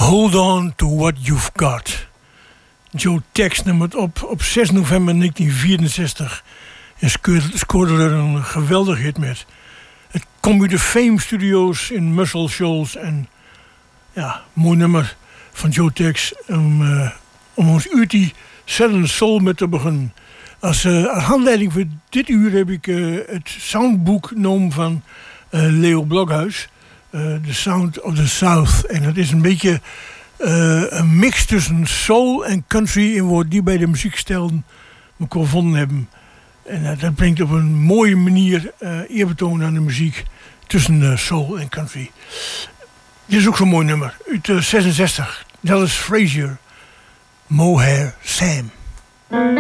Hold on to what you've got. Joe Tex nam het op 6 november 1964 en scoorde er een geweldig hit met. Het kwam uit de Fame Studios in Muscle Shoals en ja, mooi nummer van Joe Tex om ons uurtje Southern Soul met te beginnen. Als handleiding voor dit uur heb ik het soundboek genomen van Leo Blokhuis. The Sound of the South. En dat is een beetje een mix tussen soul en country in wat die bij de muziekstijlen elkaar gevonden hebben. En dat brengt op een mooie manier eerbetoon aan de muziek tussen soul en country. Dit is ook zo'n mooi nummer. Uit 66. Dallas Frazier. Mohair Sam.